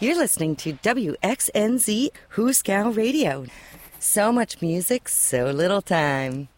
You're listening to WXNZ Hooskow Radio. So much music, so little time.